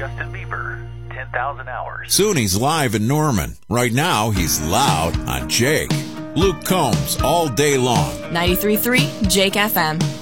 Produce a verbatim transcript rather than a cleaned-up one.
Justin Bieber, ten thousand hours. Soon he's live in Norman. Right now, he's loud on Jake. Luke Combs all day long. ninety-three point three Jake F M.